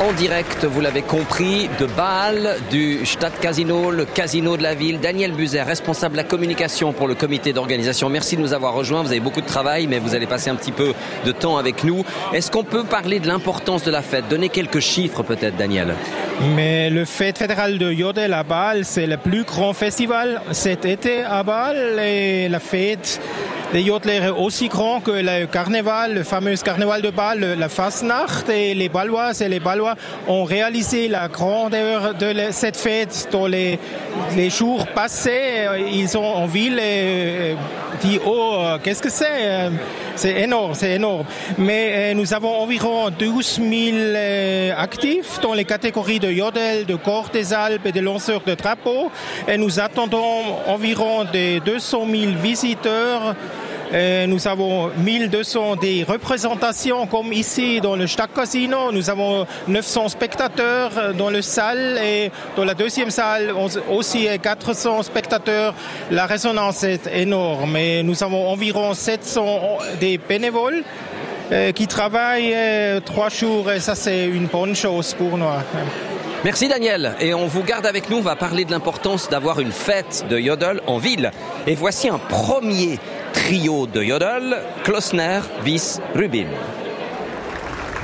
En direct, vous l'avez compris, de Bâle, du Stadtcasino, le casino de la ville. Daniel Buzet, responsable de la communication pour le comité d'organisation. Merci de nous avoir rejoints. Vous avez beaucoup de travail, mais vous allez passer un petit peu de temps avec nous. Est-ce qu'on peut parler de l'importance de la fête? Donner quelques chiffres peut-être, Daniel. Mais le fête fédérale de Jodel à Bâle, c'est le plus grand festival cet été à Bâle. Et la fête des Jodelers est aussi grand que le carnaval, le fameux carnaval de Bâle, la Fasnacht. Et les Bâloises et les Bâlois ont réalisé la grandeur de cette fête dans les jours passés. Ils sont en ville et dit qu'est-ce que c'est? C'est énorme, c'est énorme. Mais nous avons environ 12 000 actifs dans les catégories de Jodel, de corps des Alpes et de lanceurs de drapeaux. Et nous attendons environ des 200 000 visiteurs. Nous avons 1200 des représentations comme ici dans le Stadtcasino. Nous avons 900 spectateurs dans la salle et dans la deuxième salle aussi 400 spectateurs. La résonance est énorme et nous avons environ 700 des bénévoles qui travaillent 3 jours et ça c'est une bonne chose pour nous. Merci Daniel, et on vous garde avec nous, on va parler de l'importance d'avoir une fête de Jodel en ville. Et voici un premier trio de Jodel, Klosner bis Rubin.